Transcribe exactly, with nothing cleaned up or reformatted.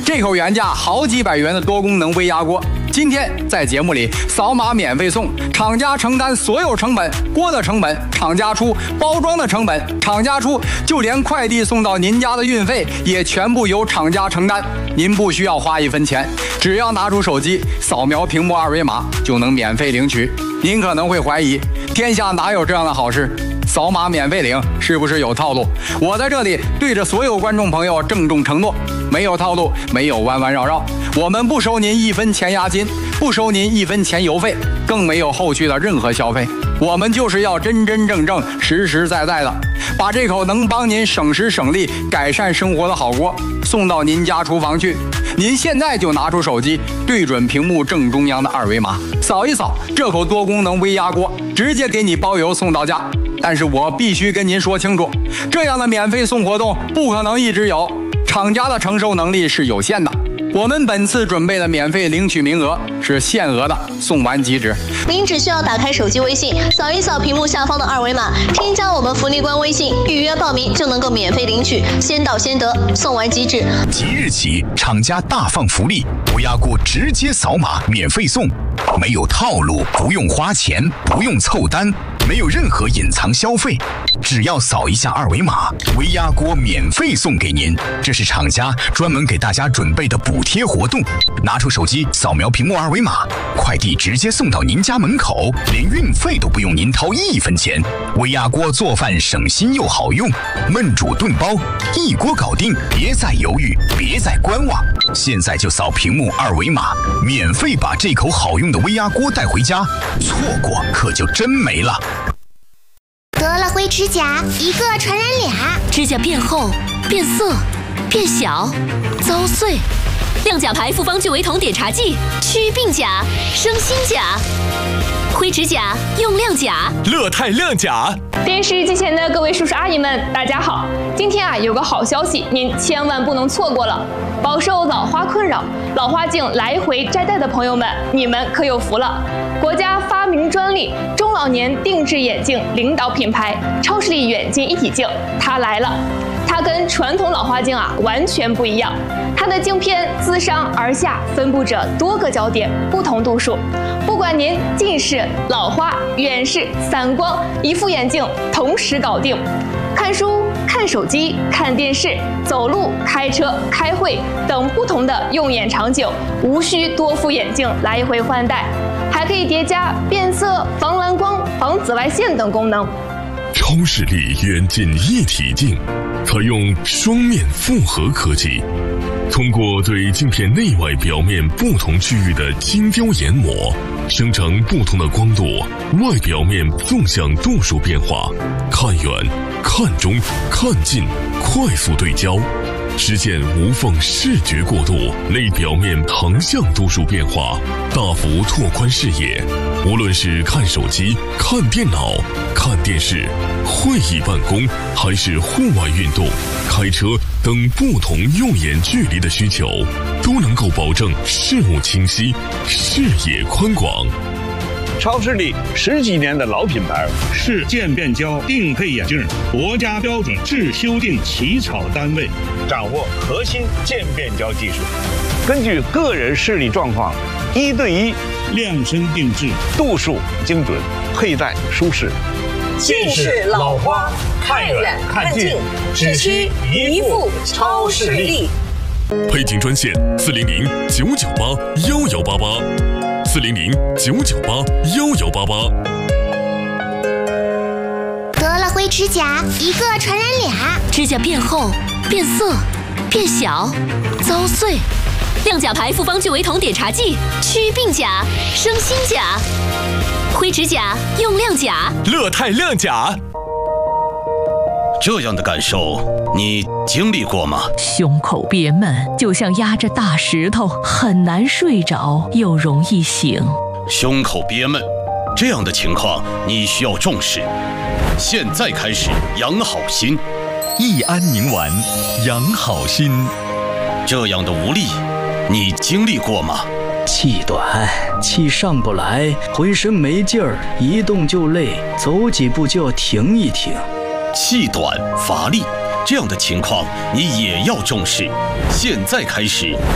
这口原价好几百元的多功能微压锅，今天在节目里扫码免费送，厂家承担所有成本，锅的成本厂家出，包装的成本厂家出，就连快递送到您家的运费也全部由厂家承担。您不需要花一分钱，只要拿出手机扫描屏幕二维码就能免费领取。您可能会怀疑，天下哪有这样的好事？扫码免费领是不是有套路？我在这里对着所有观众朋友郑重承诺，没有套路，没有弯弯绕绕，我们不收您一分钱押金，不收您一分钱邮费，更没有后续的任何消费。我们就是要真真正正实实在在的把这口能帮您省时省力改善生活的好锅送到您家厨房去。您现在就拿出手机对准屏幕正中央的二维码，扫一扫这口多功能微压锅，直接给你包邮送到家。但是我必须跟您说清楚，这样的免费送活动不可能一直有，厂家的承受能力是有限的。我们本次准备的免费领取名额是限额的，送完即止。 您只需要打开手机微信，扫一扫屏幕下方的二维码，添加我们福利官微信，预约报名就能够免费领取，先到先得，送完即止。 即日起，厂家大放福利，微压锅直接扫码免费送，没有套路，不用花钱，不用凑单，没有任何隐藏消费，只要扫一下二维码，微压锅免费送给您。这是厂家专门给大家准备的补贴活动，拿出手机扫描屏幕二维码，快递直接送到您家门口，连运费都不用您掏一分钱。微压锅做饭省心又好用，焖煮炖包一锅搞定，别再犹豫，别再观望，现在就扫屏幕二维码，免费把这口好用的微压锅带回家，错过可就真没了。 得了灰指甲，一个传染俩， 指甲变厚、变色、变小、遭碎。亮甲牌复方聚维酮点茶剂，祛病甲、生新甲。灰指甲用亮甲， 乐泰亮甲。 电视机前的各位叔叔阿姨们，大家好！今天啊，有个好消息，您千万不能错过了。饱受老花困扰、老花镜来回摘戴的朋友们，你们可有福了！国家发明专利中老年定制眼镜领导品牌超视力远近一体镜，它来了。它跟传统老花镜啊完全不一样，它的镜片自上而下分布着多个焦点，不同度数。不管您近视、老花、远视、散光，一副眼镜同时搞定。看书、看手机、看电视、走路、开车、开会等不同的用眼场景，无需多副眼镜来回换代，还可以叠加变色、防蓝光、防紫外线等功能。 超视力远近一体镜采用双面复合科技，通过对镜片内外表面不同区域的精雕研磨，生成不同的光度、外表面纵向度数变化，看远、看中、看近，快速对焦，实现无缝视觉过渡，内表面横向度数变化，大幅拓宽视野。无论是看手机、看电脑、看电视、会议办公，还是户外运动、开车等不同用眼距离的需求，都能够保证视物清晰、视野宽广。 超视力十几年的老品牌， 是渐变焦定配眼镜国家标准制修订起草单位， 掌握核心渐变焦技术，根据个人视力状况，一对一量身定制， 度数精准，佩戴舒适。 近视、老花，看远看近，只需一副超视力。 配镜专线：四零零九九八幺幺八八，四零零九九八幺幺八八。 得了灰指甲，一个传染俩， 指甲变厚、变色、变小、遭碎。亮甲牌复方聚维酮点茶剂，祛病甲、生新甲。灰指甲用亮甲， 乐泰亮甲。 这样的感受你经历过吗？ 胸口憋闷，就像压着大石头，很难睡着，又容易醒。 胸口憋闷，这样的情况你需要重视。现在开始养好心， 益安宁丸，养好心。 这样的无力，你经历过吗？ 气短，气上不来，浑身没劲儿，一动就累，走几步就要停一停。 气短乏力，这样的情况你也要重视。现在开始